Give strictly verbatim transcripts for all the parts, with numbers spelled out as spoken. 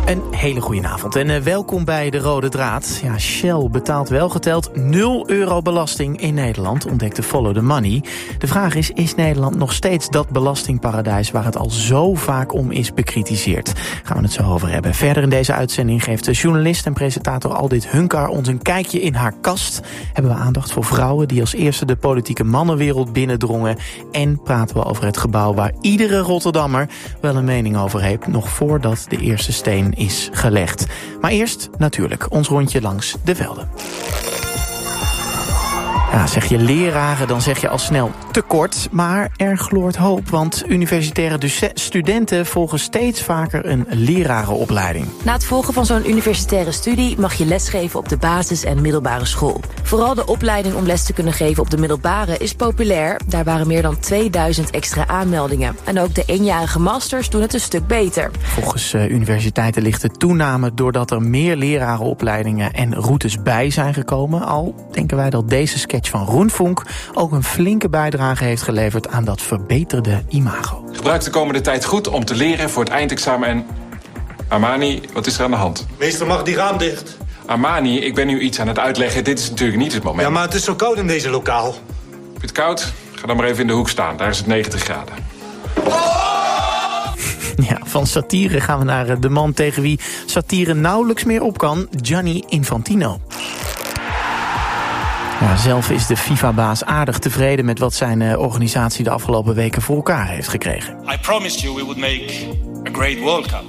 Een hele goede avond en uh, welkom bij De Rode Draad. Ja, Shell betaalt wel geteld nul euro belasting in Nederland, ontdekte Follow the Money. De vraag is, is Nederland nog steeds dat belastingparadijs waar het al zo vaak om is bekritiseerd? Gaan we het zo over hebben. Verder in deze uitzending geeft de journalist en presentator Aldit Hunkar ons een kijkje in haar kast. Hebben we aandacht voor vrouwen die als eerste de politieke mannenwereld binnendrongen. En praten we over het gebouw waar iedere Rotterdammer wel een mening over heeft, nog voordat de eerste steen is gelegd. Maar eerst natuurlijk ons rondje langs de velden. Ja, zeg je leraren, dan zeg je al snel tekort. Maar er gloort hoop, want universitaire du- studenten volgen steeds vaker een lerarenopleiding. Na het volgen van zo'n universitaire studie mag je lesgeven op de basis- en middelbare school. Vooral de opleiding om les te kunnen geven op de middelbare is populair. Daar waren meer dan tweeduizend extra aanmeldingen. En ook de eenjarige masters doen het een stuk beter. Volgens uh, universiteiten ligt de toename doordat er meer lerarenopleidingen en routes bij zijn gekomen. Al denken wij dat deze sketch van Roenvonk ook een flinke bijdrage heeft geleverd aan dat verbeterde imago. Gebruik de komende tijd goed om te leren voor het eindexamen en... Armani, wat is er aan de hand? Meester, mag die raam dicht? Armani, ik ben nu iets aan het uitleggen. Dit is natuurlijk niet het moment. Ja, maar het is zo koud in deze lokaal. Heb je het koud? Ga dan maar even in de hoek staan. Daar is het negentig graden. Ja, van satire gaan we naar de man tegen wie satire nauwelijks meer op kan, Gianni Infantino. Ja, zelf is de FIFA-baas aardig tevreden met wat zijn uh, organisatie de afgelopen weken voor elkaar heeft gekregen. I promised you we would make a great World Cup.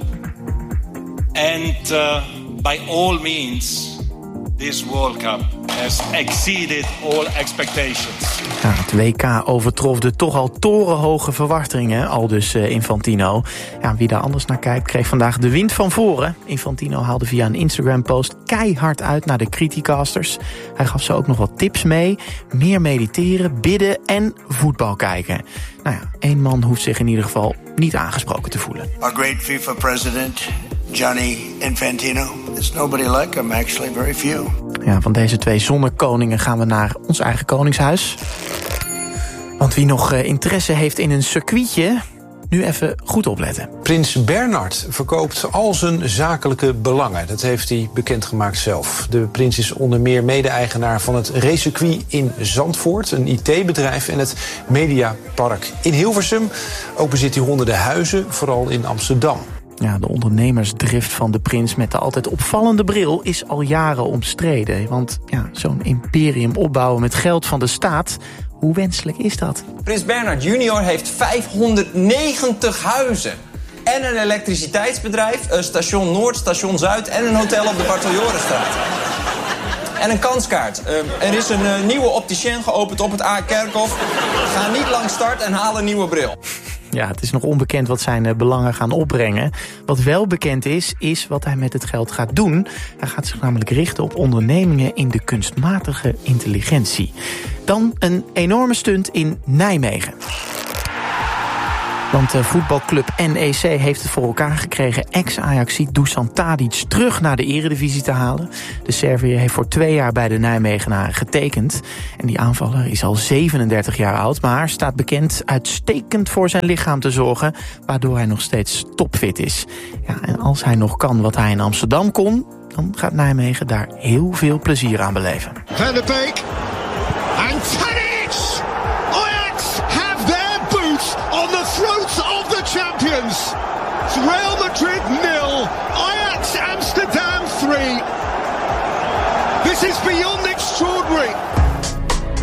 And uh, by all means, this World Cup has exceeded all expectations. Ja, het W K overtrof de toch al torenhoge verwachtingen, al dus uh, Infantino. Ja, wie daar anders naar kijkt, kreeg vandaag de wind van voren. Infantino haalde via een Instagram-post keihard uit naar de criticasters. Hij gaf ze ook nog wat tips mee. Meer mediteren, bidden en voetbal kijken. Nou ja, één man hoeft zich in ieder geval niet aangesproken te voelen. Our great FIFA president, Gianni Infantino. There's nobody like him, actually, very few. Ja, van deze twee zonnekoningen gaan we naar ons eigen koningshuis. Want wie nog uh, interesse heeft in een circuitje, nu even goed opletten. Prins Bernhard verkoopt al zijn zakelijke belangen. Dat heeft hij bekendgemaakt zelf. De prins is onder meer mede-eigenaar van het racecircuit in Zandvoort, een I T-bedrijf, en het Mediapark in Hilversum. Ook bezit hij honderden huizen, vooral in Amsterdam. Ja, de ondernemersdrift van de prins met de altijd opvallende bril is al jaren omstreden. Want ja, zo'n imperium opbouwen met geld van de staat, hoe wenselijk is dat? Prins Bernhard junior heeft vijfhonderdnegentig huizen. En een elektriciteitsbedrijf, een station Noord, station Zuid en een hotel op de Bartoljorenstraat. En een kanskaart. Uh, er is een uh, nieuwe opticien geopend op het A-Kerkhof. Ga niet lang start en haal een nieuwe bril. Ja, het is nog onbekend wat zijn uh, belangen gaan opbrengen. Wat wel bekend is, is wat hij met het geld gaat doen. Hij gaat zich namelijk richten op ondernemingen in de kunstmatige intelligentie. Dan een enorme stunt in Nijmegen. Want de voetbalclub N E C heeft het voor elkaar gekregen ex-Ajaxiet Dusan Tadic terug naar de eredivisie te halen. De Serviër heeft voor twee jaar bij de Nijmegenaren getekend. En die aanvaller is al zevenendertig jaar oud, maar staat bekend uitstekend voor zijn lichaam te zorgen, waardoor hij nog steeds topfit is. Ja, en als hij nog kan wat hij in Amsterdam kon, dan gaat Nijmegen daar heel veel plezier aan beleven. Van der Beek en Tadic! Ajax have their boots on the throats of the champions. Real Madrid nil, Ajax Amsterdam three. This is beyond extraordinary.